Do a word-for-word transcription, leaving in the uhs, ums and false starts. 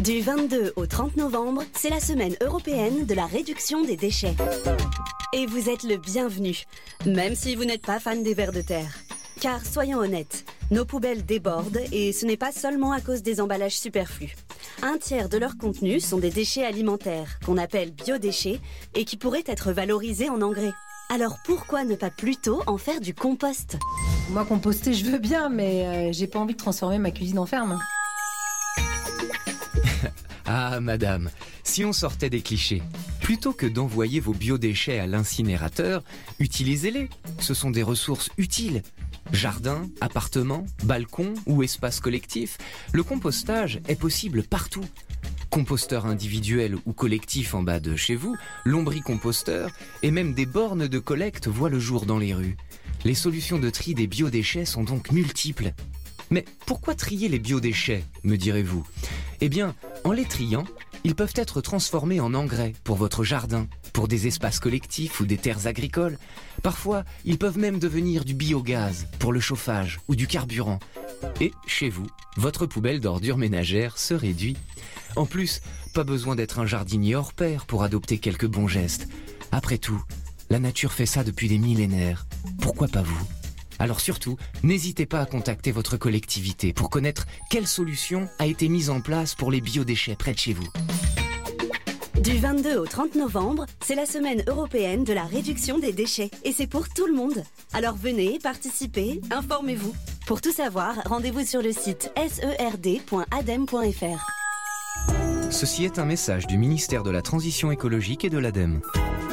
Du vingt-deux au trente novembre, c'est la semaine européenne de la réduction des déchets. Et vous êtes le bienvenu, même si vous n'êtes pas fan des vers de terre. Car soyons honnêtes, nos poubelles débordent et ce n'est pas seulement à cause des emballages superflus. Un tiers de leur contenu sont des déchets alimentaires, qu'on appelle biodéchets, et qui pourraient être valorisés en engrais. Alors pourquoi ne pas plutôt en faire du compost ? Moi, composter, je veux bien, mais euh, j'ai pas envie de transformer ma cuisine en ferme. Ah, madame, si on sortait des clichés, plutôt que d'envoyer vos biodéchets à l'incinérateur, utilisez-les. Ce sont des ressources utiles. Jardin, appartement, balcon ou espace collectif, le compostage est possible partout. Composteur individuel ou collectif en bas de chez vous, lombricomposteur et même des bornes de collecte voient le jour dans les rues. Les solutions de tri des biodéchets sont donc multiples. Mais pourquoi trier les biodéchets, me direz-vous ? Eh bien, en les triant, ils peuvent être transformés en engrais pour votre jardin, pour des espaces collectifs ou des terres agricoles. Parfois, ils peuvent même devenir du biogaz pour le chauffage ou du carburant. Et chez vous, votre poubelle d'ordures ménagères se réduit. En plus, pas besoin d'être un jardinier hors pair pour adopter quelques bons gestes. Après tout, la nature fait ça depuis des millénaires. Pourquoi pas vous ? Alors surtout, n'hésitez pas à contacter votre collectivité pour connaître quelle solution a été mise en place pour les biodéchets près de chez vous. Du vingt-deux au trente novembre, c'est la semaine européenne de la réduction des déchets. Et c'est pour tout le monde. Alors venez, participez, informez-vous. Pour tout savoir, rendez-vous sur le site s e r d point adem point f r. Ceci est un message du ministère de la Transition écologique et de l'ADEME.